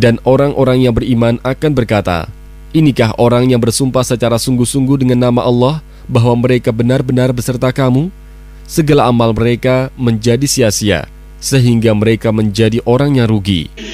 Dan orang-orang yang beriman akan berkata, inikah orang yang bersumpah secara sungguh-sungguh dengan nama Allah bahwa mereka benar-benar beserta kamu? Segala amal mereka menjadi sia-sia, sehingga mereka menjadi orang yang rugi.